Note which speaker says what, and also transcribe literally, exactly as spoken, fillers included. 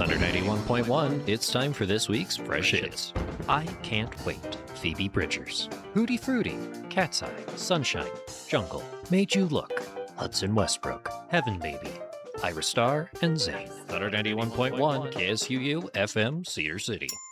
Speaker 1: Thunder ninety-one point one, it's time for this week's Fresh Hits. I Can't Wait, Phoebe Bridgers. Hootie Fruity, Cat's Eye, Sunshine, Jungle, Made You Look, Hudson Westbrook, Heaven Baby, Ira Star, and Zayn. Thunder ninety-one point one, K S U U, F M, Cedar City.